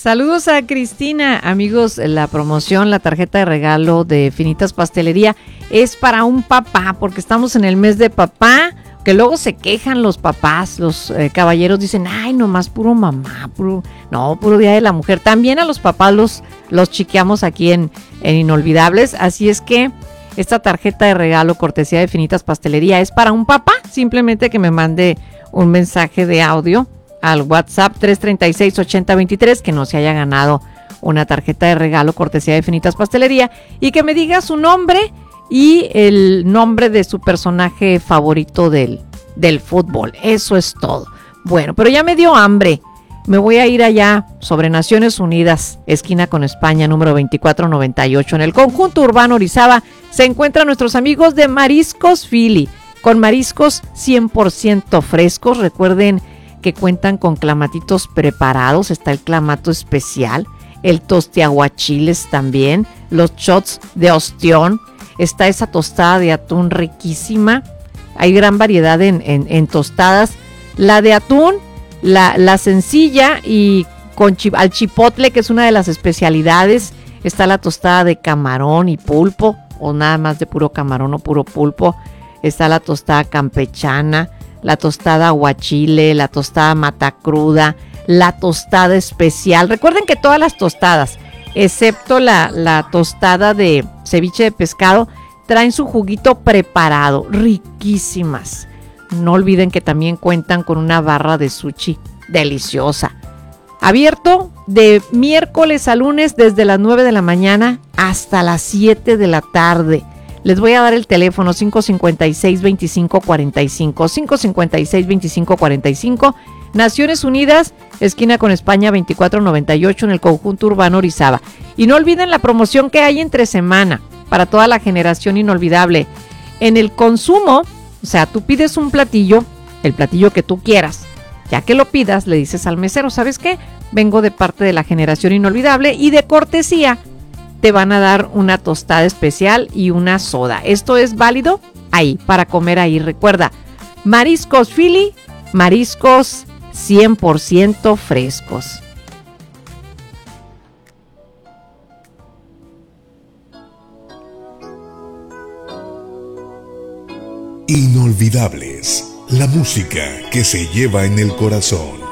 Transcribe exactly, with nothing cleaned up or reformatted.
Saludos a Cristina. Amigos, la promoción, la tarjeta de regalo de Finitas Pastelería es para un papá, porque estamos en el mes de papá, que luego se quejan los papás, los eh, caballeros dicen, ay, nomás puro mamá, puro, no, puro Día de la Mujer. También a los papás los, los chiqueamos aquí en, en Inolvidables, así es que esta tarjeta de regalo cortesía de Finitas Pastelería es para un papá, simplemente que me mande un mensaje de audio al WhatsApp tres treinta y seis, ochenta veintitrés, que no se haya ganado una tarjeta de regalo cortesía de Finitas Pastelería, y que me diga su nombre y el nombre de su personaje favorito del, del fútbol. Eso es todo. Bueno, pero ya me dio hambre. Me voy a ir allá sobre Naciones Unidas, esquina con España, número veinticuatro noventa y ocho. En el conjunto urbano Orizaba se encuentran nuestros amigos de Mariscos Philly, con mariscos cien por ciento frescos. Recuerden que cuentan con clamatitos preparados. Está el clamato especial, el tostiaguachiles también, los shots de ostión, está esa tostada de atún riquísima. Hay gran variedad en, en, en tostadas. La de atún, la, la sencilla y con chip, al chipotle, que es una de las especialidades. Está la tostada de camarón y pulpo, o nada más de puro camarón o puro pulpo. Está la tostada campechana, la tostada aguachile, la tostada matacruda, la tostada especial. Recuerden que todas las tostadas, excepto la, la tostada de ceviche de pescado, traen su juguito preparado, riquísimas. No olviden que también cuentan con una barra de sushi deliciosa. Abierto de miércoles a lunes desde las nueve de la mañana hasta las siete de la tarde. Les voy a dar el teléfono cinco cincuenta y seis, veinticinco cuarenta y cinco, cinco cincuenta y seis, veinticinco cuarenta y cinco, Naciones Unidas, esquina con España veinticuatro noventa y ocho en el conjunto urbano Orizaba. Y no olviden la promoción que hay entre semana para toda la generación inolvidable. En el consumo, o sea, tú pides un platillo, el platillo que tú quieras. Ya que lo pidas, le dices al mesero, ¿sabes qué? Vengo de parte de la generación inolvidable y de cortesía te van a dar una tostada especial y una soda. Esto es válido ahí, para comer ahí. Recuerda, Mariscos Philly, mariscos cien por ciento frescos. Inolvidables, la música que se lleva en el corazón.